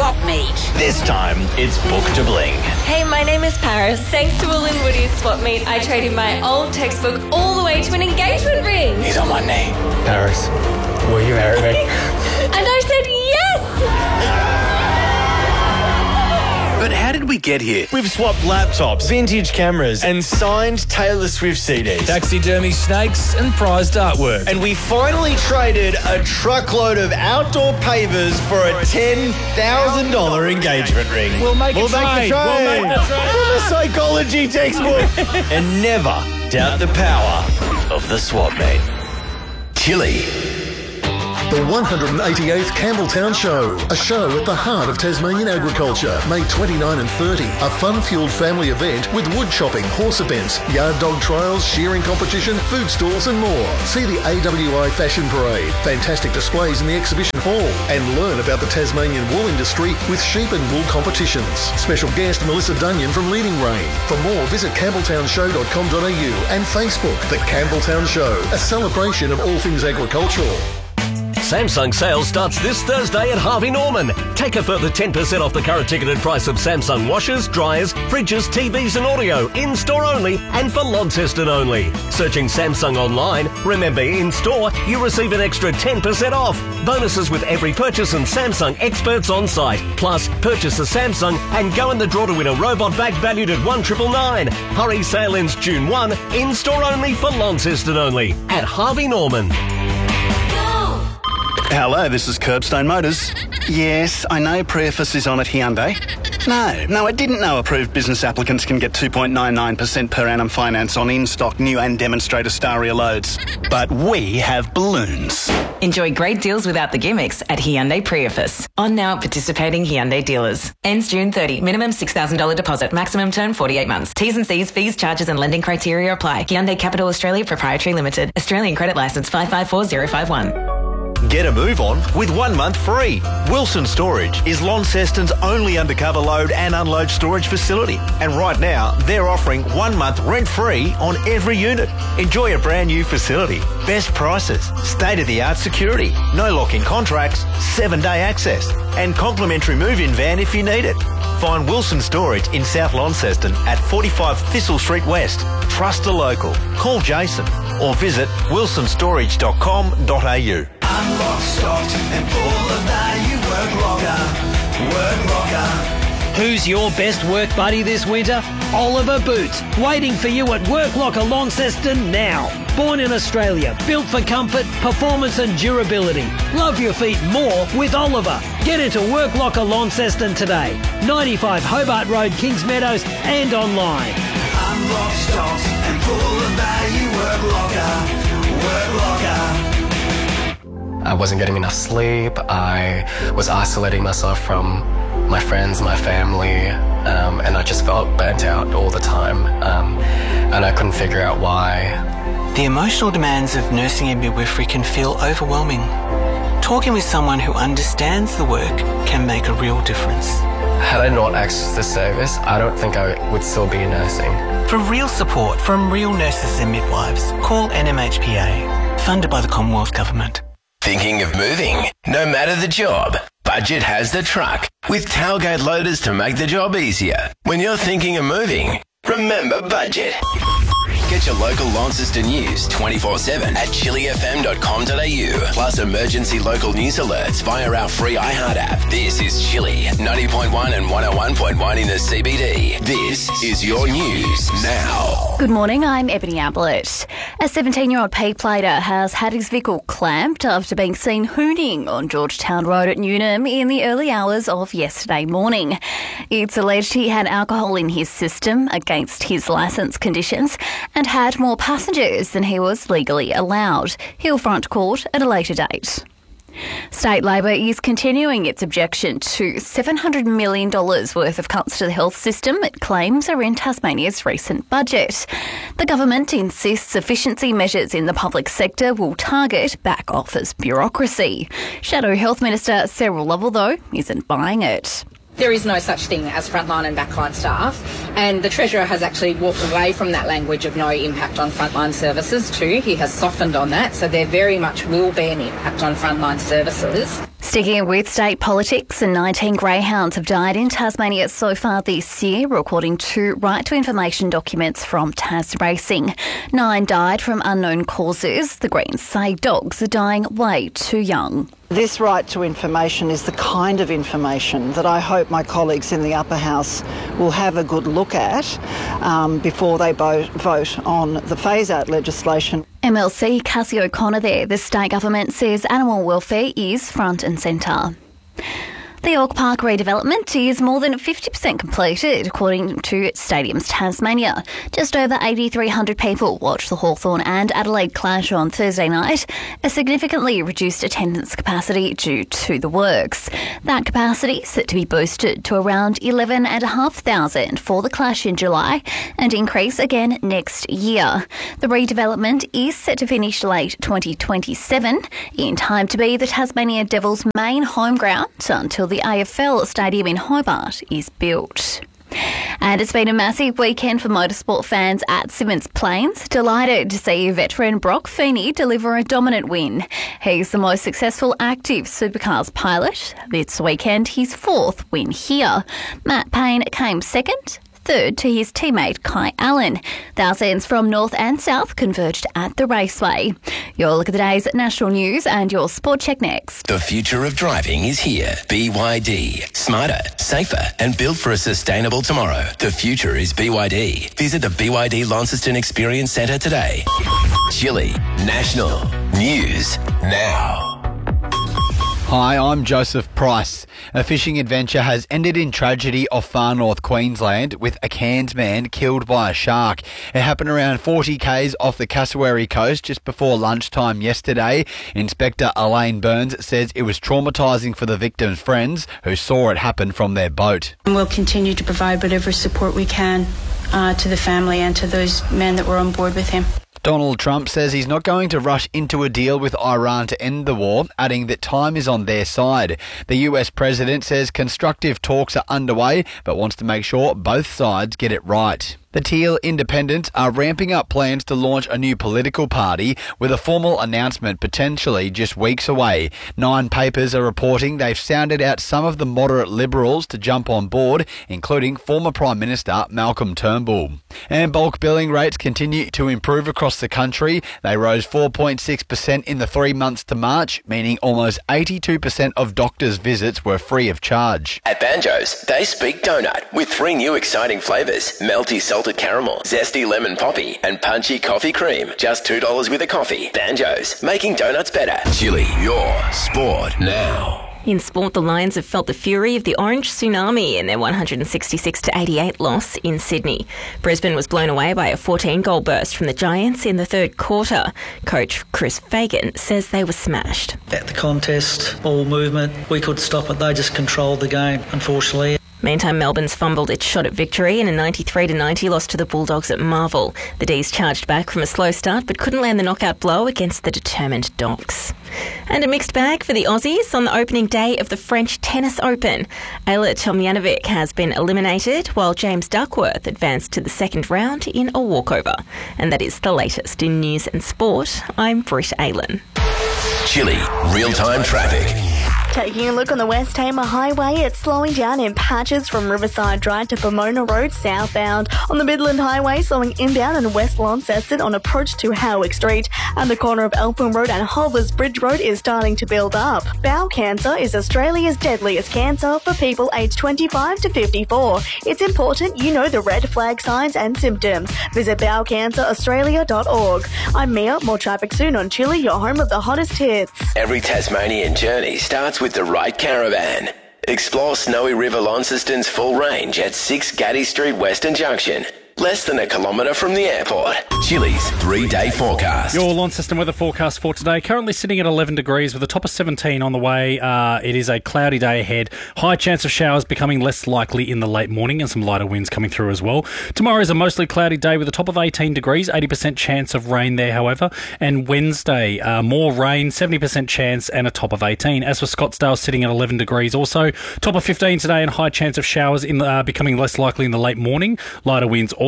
swap meet. This time, it's Book to Bling. Hey, my name is Paris. Thanks to Will and Woody's swap meet, I traded my old textbook all the way to an engagement ring. He's on one knee. Paris, will you marry me? And I said yes! But how did we get here? We've swapped laptops, vintage cameras, and signed Taylor Swift CDs. Taxidermy snakes and prized artwork. And we finally traded a truckload of outdoor pavers for a $10,000 engagement ring. We'll make a trade. From a psychology textbook. And never doubt the power of the swap meet. Chili. The 188th Campbelltown Show, a show at the heart of Tasmanian agriculture, May 29 and 30. A fun-fueled family event with wood chopping, horse events, yard dog trials, shearing competition, food stalls and more. See the AWI Fashion Parade, fantastic displays in the exhibition hall, and learn about the Tasmanian wool industry with sheep and wool competitions. Special guest Melissa Dunyan from Leading Rein. For more, visit campbelltownshow.com.au and Facebook. The Campbelltown Show, a celebration of all things agricultural. Samsung sale starts this Thursday at Harvey Norman. Take a further 10% off the current ticketed price of Samsung washers, dryers, fridges, TVs and audio, in-store only and for Launceston only. Searching Samsung online, remember in-store you receive an extra 10% off. Bonuses with every purchase and Samsung experts on site. Plus, purchase a Samsung and go in the draw to win a robot bag valued at $1,999. Hurry, sale ends June 1, in-store only for Launceston only at Harvey Norman. Hello, this is Curbstone Motors. Yes, I know Prius is on at Hyundai. No, I didn't know approved business applicants can get 2.99% per annum finance on in-stock new and demonstrator Staria loads. But we have balloons. Enjoy great deals without the gimmicks at Hyundai Prius. On now at participating Hyundai dealers. Ends June 30. Minimum $6,000 deposit. Maximum term 48 months. T's and C's, fees, charges and lending criteria apply. Hyundai Capital Australia Proprietary Limited. Australian credit licence 554051. Get a move on with 1 month free. Wilson Storage is Launceston's only undercover load and unload storage facility. And right now, they're offering 1 month rent-free on every unit. Enjoy a brand new facility, best prices, state-of-the-art security, no lock-in contracts, 7-day access, and complimentary move-in van if you need it. Find Wilson Storage in South Launceston at 45 Thistle Street West. Trust a local. Call Jason or visit wilsonstorage.com.au. Unlock, stocked and full of value. Work locker. Who's your best work buddy this winter? Oliver Boots, waiting for you at Work Locker Launceston now. Born in Australia, built for comfort, performance and durability. Love your feet more with Oliver. Get into Work Locker Launceston today. 95 Hobart Road, Kings Meadows and online. Unlock, stocked and full of value. Work locker. I wasn't getting enough sleep. I was isolating myself from my friends, my family, and I just felt burnt out all the time, and I couldn't figure out why. The emotional demands of nursing and midwifery can feel overwhelming. Talking with someone who understands the work can make a real difference. Had I not accessed this service, I don't think I would still be nursing. For real support from real nurses and midwives, call NMHPA, funded by the Commonwealth Government. Thinking of moving? No matter the job, Budget has the truck with tailgate loaders to make the job easier. When you're thinking of moving, remember Budget. Get your local Launceston news 24/7 at chillyfm.com.au. Plus emergency local news alerts via our free iHeart app. This is Chilly 90.1 and 101.1 in the CBD. This is your news now. Good morning, I'm Ebony Ablett. A 17-year-old P-plater has had his vehicle clamped after being seen hooning on Georgetown Road at Newnham in the early hours of yesterday morning. It's alleged he had alcohol in his system against his licence conditions and had more passengers than he was legally allowed. He'll front court at a later date. State Labor is continuing its objection to $700 million worth of cuts to the health system it claims are in Tasmania's recent budget. The government insists efficiency measures in the public sector will target back office bureaucracy. Shadow Health Minister Sarah Lovell, though, isn't buying it. There is no such thing as frontline and backline staff, and the Treasurer has actually walked away from that language of no impact on frontline services too. He has softened on that, so there very much will be an impact on frontline services. Sticking with state politics, 19 greyhounds have died in Tasmania so far this year, according to Right to Information documents from Tas Racing. 9 died from unknown causes. The Greens say dogs are dying way too young. This right to information is the kind of information that I hope my colleagues in the upper house will have a good look at before they vote on the phase-out legislation. MLC Cassie O'Connor there. The state government says animal welfare is front and centre. The York Park redevelopment is more than 50% completed, according to Stadiums Tasmania. Just over 8,300 people watched the Hawthorn and Adelaide clash on Thursday night, a significantly reduced attendance capacity due to the works. That capacity set to be boosted to around 11,500 for the clash in July and increase again next year. The redevelopment is set to finish late 2027, in time to be the Tasmania Devils' main home ground until the AFL Stadium in Hobart is built. And it's been a massive weekend for motorsport fans at Symmons Plains. Delighted to see veteran Brock Feeney deliver a dominant win. He's the most successful active supercars pilot. This weekend, his 4th win here. Matt Payne came second. Third to his teammate Kai Allen. Thousands from north and south converged at the raceway. Your look at the day's national news and your sport check next. The future of driving is here. BYD. Smarter, safer, and built for a sustainable tomorrow. The future is BYD. Visit the BYD Launceston Experience Centre today. Chile National News Now. Hi, I'm Joseph Price. A fishing adventure has ended in tragedy off far north Queensland with a Cairns man killed by a shark. It happened around 40 k's off the Cassowary coast just before lunchtime yesterday. Inspector Elaine Burns says it was traumatising for the victim's friends who saw it happen from their boat. We'll continue to provide whatever support we can to the family and to those men that were on board with him. Donald Trump says he's not going to rush into a deal with Iran to end the war, adding that time is on their side. The US president says constructive talks are underway, but wants to make sure both sides get it right. The Teal Independents are ramping up plans to launch a new political party with a formal announcement potentially just weeks away. 9 papers are reporting they've sounded out some of the moderate Liberals to jump on board, including former Prime Minister Malcolm Turnbull. And bulk billing rates continue to improve across the country. They rose 4.6% in the 3 months to March, meaning almost 82% of doctors' visits were free of charge. At Banjo's, they speak donut with 3 new exciting flavours. Melty salted caramel, zesty lemon poppy, and punchy coffee cream. Just $2 with a coffee. Banjo's, making donuts better. Chile, your sport now. In sport, the Lions have felt the fury of the Orange Tsunami in their 166-88 loss in Sydney. Brisbane was blown away by a 14-goal burst from the Giants in the third quarter. Coach Chris Fagan says they were smashed. At the contest, ball movement, we could stop it. They just controlled the game, unfortunately. Meantime, Melbourne's fumbled its shot at victory in a 93-90 loss to the Bulldogs at Marvel. The D's charged back from a slow start but couldn't land the knockout blow against the determined Dogs. And a mixed bag for the Aussies on the opening day of the French Tennis Open. Ayla Tomljanovic has been eliminated while James Duckworth advanced to the second round in a walkover. And that is the latest in news and sport. I'm Britt Aylan. Chile, real-time traffic. Taking a look on the West Tamar Highway, it's slowing down in patches from Riverside Drive to Pomona Road southbound. On the Midland Highway, slowing inbound in West Launceston on approach to Howick Street. And the corner of Elpham Road and Hulvers Bridge Road is starting to build up. Bowel cancer is Australia's deadliest cancer for people aged 25 to 54. It's important you know the red flag signs and symptoms. Visit bowelcanceraustralia.org. I'm Mia. More traffic soon on Chile, your home of the hottest hits. Every Tasmanian journey starts with the right caravan. Explore Snowy River Launceston's full range at 6 Gaddy Street Western Junction. Less than a kilometre from the airport. Chile's 3-day forecast. Your Launceston weather forecast for today. Currently sitting at 11 degrees with a top of 17 on the way. It is a cloudy day ahead. High chance of showers becoming less likely in the late morning and some lighter winds coming through as well. Tomorrow is a mostly cloudy day with a top of 18 degrees. 80% chance of rain there, however. And Wednesday, more rain, 70% chance and a top of 18. As for Scottsdale, sitting at 11 degrees also. Top of 15 today and high chance of showers becoming less likely in the late morning. Lighter winds also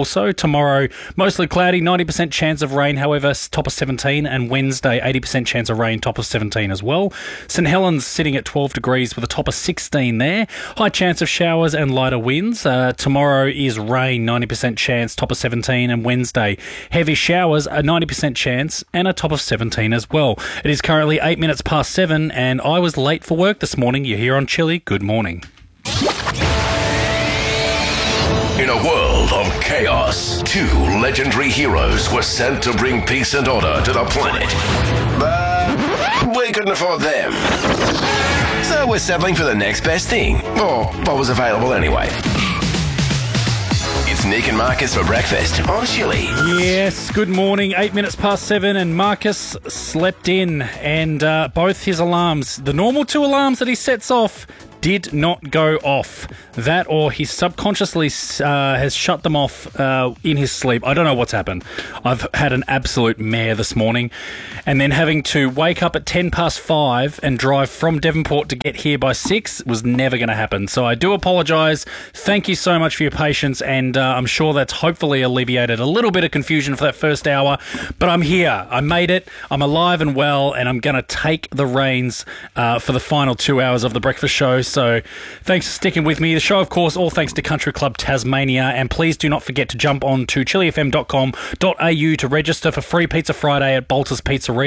also. Tomorrow, mostly cloudy, 90% chance of rain, however, top of 17. And Wednesday, 80% chance of rain, top of 17 as well. St Helens sitting at 12 degrees with a top of 16 there. High chance of showers and lighter winds. Tomorrow is rain, 90% chance, top of 17. And Wednesday, heavy showers, a 90% chance and a top of 17 as well. It is currently 8 minutes past 7 and I was late for work this morning. You're here on Chilli. Good morning. In a world of chaos, two legendary heroes were sent to bring peace and order to the planet. But we couldn't afford them. So we're settling for the next best thing, or what was available anyway. It's Nick and Marcus for breakfast on Chilli. Yes, good morning. 8 minutes past 7 and Marcus slept in and both his alarms, the normal 2 alarms that he sets off, did not go off. That or he subconsciously has shut them off in his sleep. I don't know what's happened. I've had an absolute mare this morning. And then having to wake up at 10 past 5 and drive from Devonport to get here by 6 was never going to happen. So I do apologise. Thank you so much for your patience. And I'm sure that's hopefully alleviated a little bit of confusion for that first hour. But I'm here. I made it. I'm alive and well. And I'm going to take the reins for the final 2 hours of the breakfast show. So thanks for sticking with me. The show, of course, all thanks to Country Club Tasmania. And please do not forget to jump on to chillifm.com.au to register for Free Pizza Friday at Bolter's Pizzeria.